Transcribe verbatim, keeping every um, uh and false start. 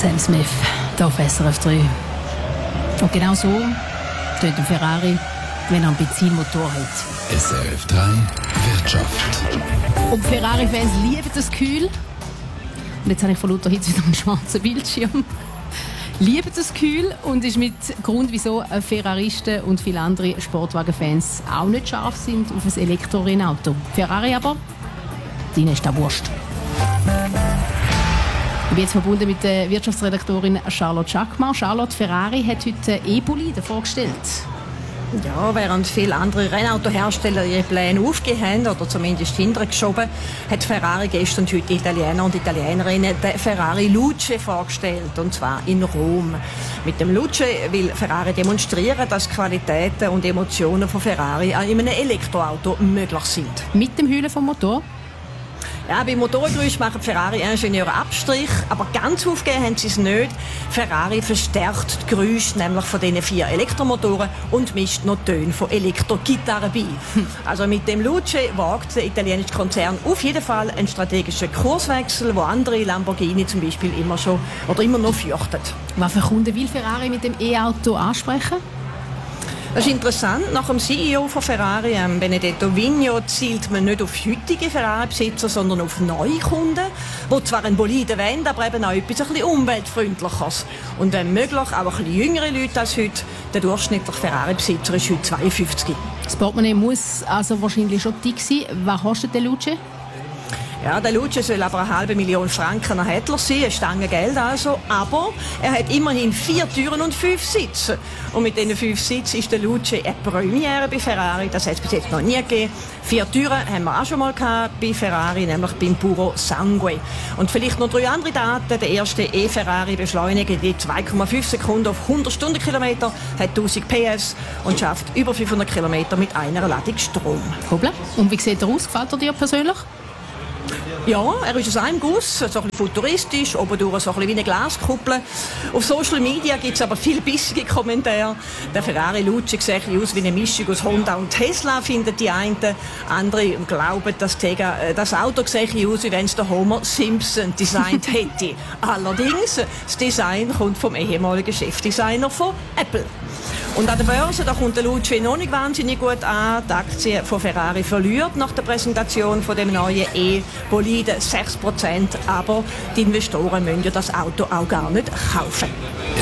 Sam Smith, hier auf S R F drei. Und genau so steht ein Ferrari, wenn er einen Benzinmotor hat. S R F drei Wirtschaft. Und Ferrari-Fans lieben das Kühl. Und jetzt habe ich von lauter Hitze wieder einen schwarzen Bildschirm. Lieben das Kühl und ist mit Grund, wieso Ferraristen und viele andere Sportwagenfans auch nicht scharf sind auf ein Elektro-Rennauto. Ferrari aber, denen ist das wurscht. Ich bin jetzt verbunden mit der Wirtschaftsredaktorin Charlotte Schackmar. Charlotte, Ferrari hat heute E-Boliden vorgestellt. Ja, während viele andere Rennautohersteller ihre Pläne aufgegeben haben, oder zumindest hintergeschoben, hat Ferrari gestern und heute Italiener und Italienerinnen den Ferrari Luce vorgestellt, und zwar in Rom. Mit dem Luce will Ferrari demonstrieren, dass Qualitäten und Emotionen von Ferrari auch in einem Elektroauto möglich sind. Mit dem Heulen vom Motor? Ja, beim Motorgeräusch machen Ferrari-Ingenieure Abstrich, aber ganz aufgegeben haben sie es nicht. Ferrari verstärkt die Geräusche nämlich von diesen vier Elektromotoren und mischt noch Töne von Elektrogitarren bei. Also mit dem Luce wagt der italienische Konzern auf jeden Fall einen strategischen Kurswechsel, wo andere Lamborghini zum Beispiel immer schon oder immer noch fürchten. Was für Kunden will Ferrari mit dem E-Auto ansprechen? Das ist interessant. Nach dem C E O von Ferrari, ähm, Benedetto Vigno, zielt man nicht auf heutige Ferrari-Besitzer, sondern auf neue Kunden, die zwar einen Boliden wollen, aber eben auch etwas ein bisschen umweltfreundliches. Und wenn möglich auch ein bisschen jüngere Leute als heute. Der durchschnittliche Ferrari-Besitzer ist heute zweiundfünfzig. Das Portemonnaie muss also wahrscheinlich schon dick sein. Was kostet der Luce? Ja, der Luce soll aber eine halbe Million Franken erhältlich sein, eine Stange Geld also. Aber er hat immerhin vier Türen und fünf Sitze. Und mit diesen fünf Sitzen ist der Luce eine Premiere bei Ferrari. Das hat es bis jetzt noch nie gegeben. Vier Türen haben wir auch schon mal gehabt bei Ferrari, nämlich beim Puro Sangue. Und vielleicht noch drei andere Daten. Der erste E-Ferrari beschleunigt in zwei Komma fünf Sekunden auf hundert Stundenkilometer, hat tausend P S und schafft über fünfhundert Kilometer mit einer Ladung Strom. Hoppla. Und wie sieht er aus? Gefällt er dir persönlich? Ja, er ist aus einem Guss, so ein bisschen futuristisch, oben durch so ein bisschen wie eine Glaskuppel. Auf Social Media gibt es aber viele bissige Kommentare. Der Ferrari Luce sieht aus wie eine Mischung aus Honda und Tesla, finden die einen. Andere glauben, dass das Auto sieht aus, wie wenn es der Homer Simpson designt hätte. Allerdings, das Design kommt vom ehemaligen Chefdesigner von Apple. Und an der Börse, da kommt der Luce noch nicht wahnsinnig gut an. Die Aktie von Ferrari verliert nach der Präsentation von dem neuen E-Boliden sechs Prozent. Aber die Investoren müssen ja das Auto auch gar nicht kaufen.